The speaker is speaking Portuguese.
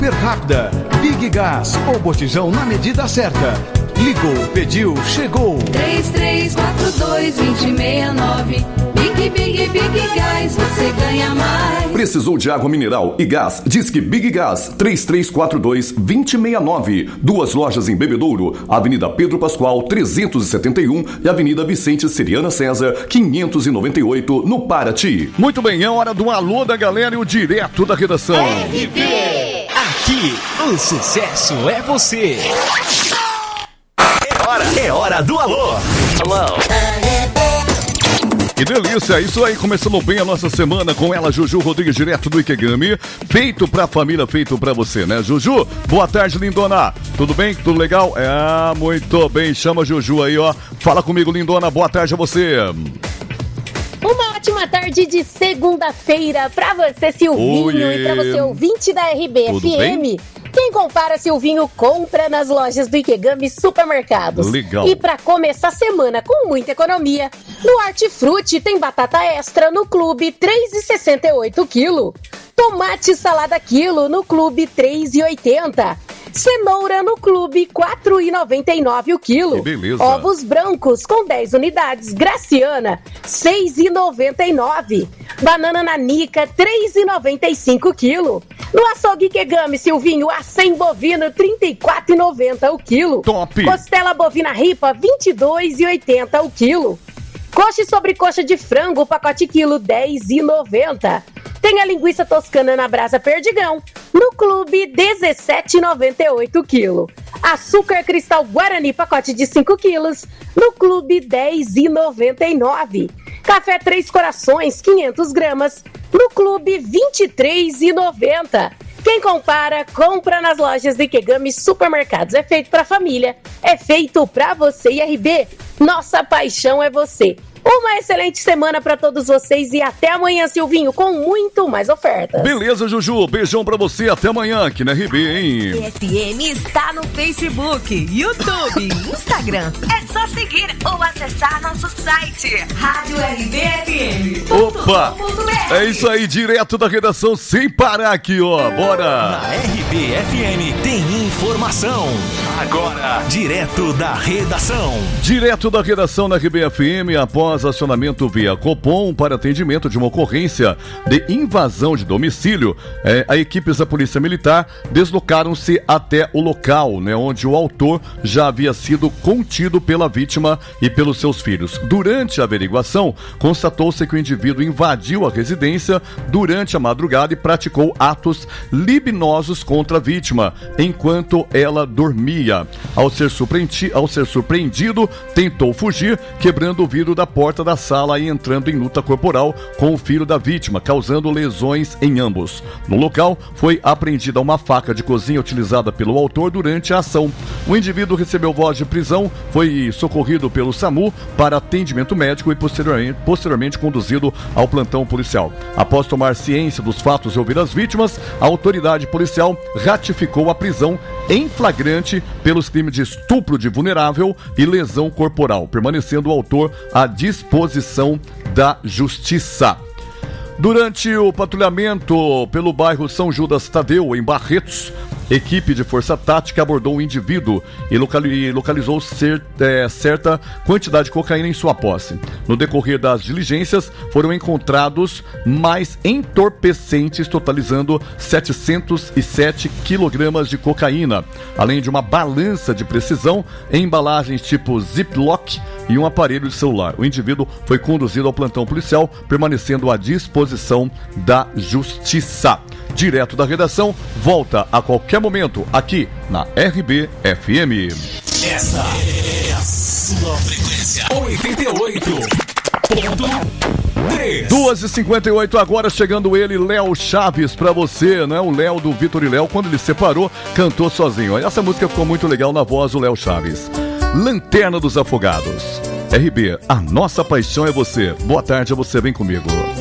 Super rápida. Big Gas, o botijão na medida certa. Ligou, pediu, chegou. 3342-2069. Big Gas, você ganha mais. Precisou de água mineral e gás? Disque Big Gas, 3342-2069. 2 lojas em Bebedouro, Avenida Pedro Pascoal, 371 e Avenida Vicente Seriana César, 598, no Paraty. Muito bem, é hora do alô da galera e o direto da redação. RB! Aqui, o sucesso é você. É hora do alô. Alô. Que delícia, isso aí, começando bem a nossa semana com ela, Juju Rodrigues, direto do Ikegami, feito pra família, feito pra você, né, Juju? Boa tarde, lindona, tudo bem? Tudo legal? Muito bem, chama a Juju aí, ó, fala comigo, lindona, boa tarde a você. Uma ótima tarde de segunda-feira pra você, Silvinho, e pra você, ouvinte da RBFM. Quem compara Silvinho compra nas lojas do Ikegami Supermercados. Legal. E pra começar a semana com muita economia, no Hortifruti tem batata extra no Clube 3,68 quilo. Tomate salada quilo no Clube 3,80. Cenoura no Clube 4,99 o quilo. Que beleza. Ovos brancos com 10 unidades Graciana 6,99. Banana nanica 3,95 o quilo. No açougue Ikegami, Silvinho, acém bovino 34,90 o quilo. Top. Costela bovina ripa 22,80 o quilo. Coxa e sobrecoxa de frango, pacote quilo 10,90. Tem a linguiça toscana na brasa Perdigão, no Clube 17,98 quilo. Açúcar cristal Guarani, pacote de 5 quilos, no Clube 10,99. Café Três Corações, 500 gramas, no Clube 23,90. Quem compara, compra nas lojas do Ikegami Supermercados. É feito pra família, é feito pra você. IRB, nossa paixão é você. Uma excelente semana pra todos vocês e até amanhã, Silvinho, com muito mais ofertas. Beleza, Juju, beijão pra você, até amanhã aqui na RB, hein? FM está no Facebook, YouTube, Instagram. É só seguir ou acessar nosso site, Rádio RBFM. Opa, é isso aí, direto da redação, sem parar aqui, ó, bora! Na RBFM tem informação. Agora, direto da redação. Direto da redação da RBFM, após acionamento via Copom para atendimento de uma ocorrência de invasão de domicílio, as equipes da Polícia Militar deslocaram-se até o local, né, onde o autor já havia sido contido pela vítima e pelos seus filhos. Durante a averiguação, constatou-se que o indivíduo invadiu a residência durante a madrugada e praticou atos libinosos contra a vítima, enquanto ela dormia. Ao ser surpreendido, tentou fugir, quebrando o vidro da porta da sala e entrando em luta corporal com o filho da vítima, causando lesões em ambos. No local, foi apreendida uma faca de cozinha utilizada pelo autor durante a ação. O indivíduo recebeu voz de prisão, foi socorrido pelo SAMU para atendimento médico e posteriormente conduzido ao plantão policial. Após tomar ciência dos fatos e ouvir as vítimas, a autoridade policial ratificou a prisão em flagrante pelos crimes de estupro de vulnerável e lesão corporal, permanecendo o autor à disposição da justiça. Durante o patrulhamento pelo bairro São Judas Tadeu, em Barretos, equipe de força tática abordou o indivíduo e localizou certa quantidade de cocaína em sua posse. No decorrer das diligências, foram encontrados mais entorpecentes, totalizando 707 quilogramas de cocaína, além de uma balança de precisão, embalagens tipo Ziploc e um aparelho de celular. O indivíduo foi conduzido ao plantão policial, permanecendo à disposição da justiça. Direto da redação, volta a qualquer momento aqui na RBFM. Essa é a sua frequência. 88.3. 2h58 agora, chegando ele, Léo Chaves, pra você, né? O Léo do Vitor e Léo, quando ele separou, cantou sozinho. Essa música ficou muito legal na voz do Léo Chaves. Lanterna dos Afogados. RB, a nossa paixão é você. Boa tarde a você, vem comigo.